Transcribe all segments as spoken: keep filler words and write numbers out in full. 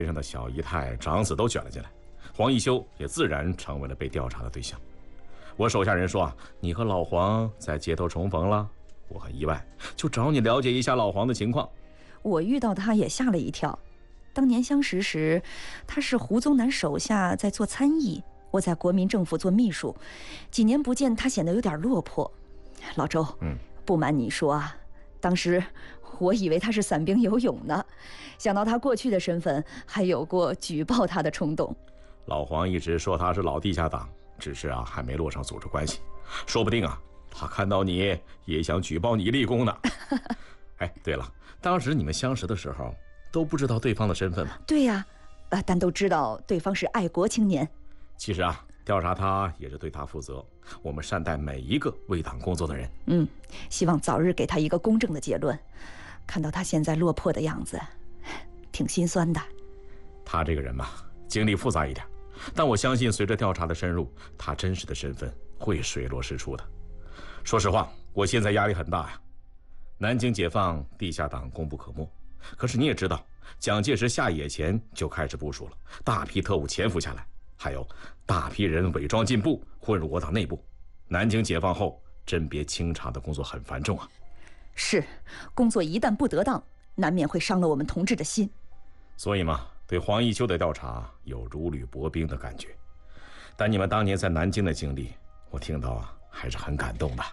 上的小姨太、长子都卷了进来，黄一修也自然成为了被调查的对象。我手下人说啊，你和老黄在街头重逢了，我很意外，就找你了解一下老黄的情况。 我遇到他也吓了一跳，当年相识时，他是胡宗南手下在做参议，我在国民政府做秘书，几年不见，他显得有点落魄。老周， 嗯， 不瞒你说啊，当时我以为他是散兵游勇呢，想到他过去的身份，还有过举报他的冲动。 老黄一直说他是老地下党，只是啊还没落上组织关系，说不定啊他看到你也想举报你立功呢。哎，对了，当时你们相识的时候都不知道对方的身份吗？ 对呀，呃，但都知道对方是爱国青年。 其实啊，调查他也是对他负责，我们善待每一个为党工作的人。 嗯，希望早日给他一个公正的结论。看到他现在落魄的样子，挺心酸的。 他这个人嘛，经历复杂一点，但我相信随着调查的深入，他真实的身份会水落石出的。说实话，我现在压力很大呀。南京解放，地下党功不可没。可是你也知道，蒋介石下野前就开始部署了，大批特务潜伏下来，还有大批人伪装进步，混入我党内部。南京解放后，甄别清查的工作很繁重啊。 是，工作一旦不得当，难免会伤了我们同志的心。 所以嘛，对黄一修的调查有如履薄冰的感觉。但你们当年在南京的经历，我听到啊，还是很感动的。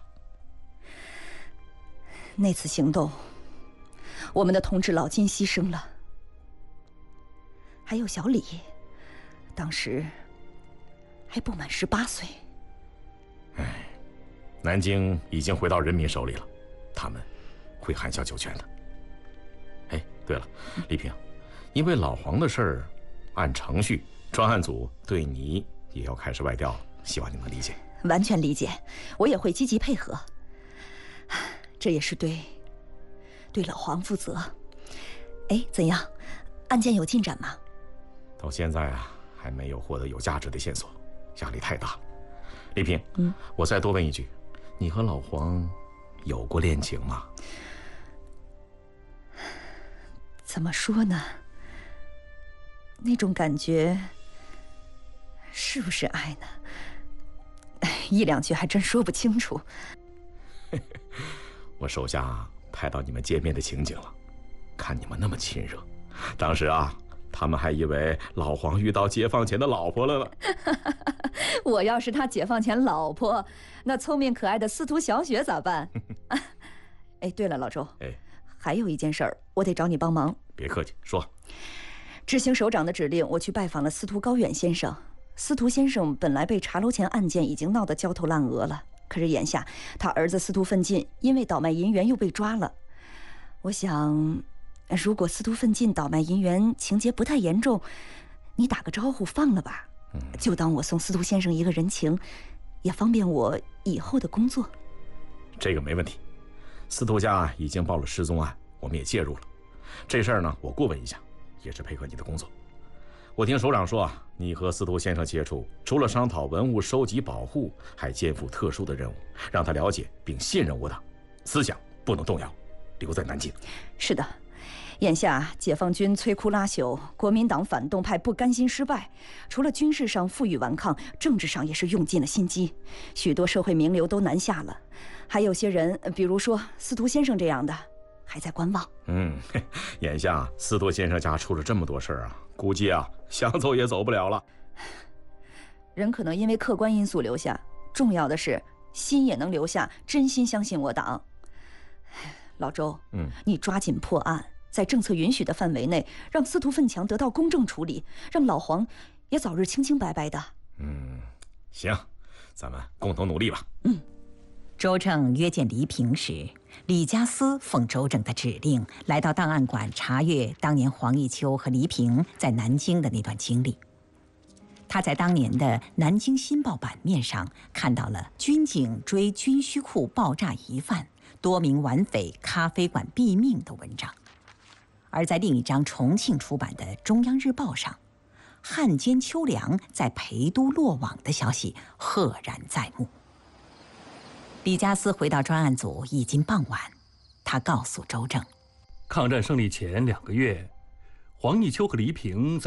那次行动，我们的同志老金牺牲了，还有小李，当时还不满十八岁。 哎，南京已经回到人民手里了，他们会含笑九泉的。哎，对了，李平，因为老黄的事儿，按程序，专案组对你也要开始外调了，希望你能理解。 完全理解，我也会积极配合。这也是对对老黄负责。哎，怎样？案件有进展吗？ 到现在啊，还没有获得有价值的线索，压力太大了。李平， 嗯， 我再多问一句，你和老黄有过恋情吗？ 怎么说呢？那种感觉是不是爱呢？一两句还真说不清楚。 我手下拍到你们见面的情景了，看你们那么亲热，当时啊，他们还以为老黄遇到解放前的老婆了呢。 我要是他解放前老婆，那聪明可爱的司徒小雪咋办？哎，对了，老周， 哎， 还有一件事儿，我得找你帮忙。 别客气，说。 执行首长的指令，我去拜访了司徒高远先生。司徒先生本来被茶楼钱案件已经闹得焦头烂额了，可是眼下他儿子司徒奋进因为倒卖银元又被抓了。我想，如果司徒奋进倒卖银元情节不太严重，你打个招呼放了吧， 嗯， 就当我送司徒先生一个人情，也方便我以后的工作。 这个没问题。司徒家已经报了失踪案，我们也介入了。这事儿呢，我过问一下，也是配合你的工作。我听首长说啊，你和司徒先生接触，除了商讨文物收集保护，还肩负特殊的任务，让他了解并信任我党，思想不能动摇，留在南京。 是的，眼下解放军摧枯拉朽，国民党反动派不甘心失败，除了军事上负隅顽抗，政治上也是用尽了心机，许多社会名流都南下了，还有些人，比如说司徒先生这样的，还在观望。 嗯，眼下司徒先生家出了这么多事儿啊，估计啊想走也走不了了。 人可能因为客观因素留下，重要的是心也能留下，真心相信我党。老周， 嗯， 你抓紧破案，在政策允许的范围内，让司徒奋强得到公正处理，让老黄也早日清清白白的。 嗯，行，咱们共同努力吧。 嗯。 周正约见黎平时，李家思奉周正的指令，来到档案馆查阅当年黄一秋和黎平在南京的那段经历。他在当年的《南京新报》版面上看到了军警追军需库爆炸疑犯，多名顽匪咖啡馆毙命的文章，而在另一张重庆出版的《中央日报》上，汉奸邱良在陪都落网的消息赫然在目。李家思回到专案组已经傍晚，他告诉周正， 抗战胜利前两个月， 黄奕秋和黎平在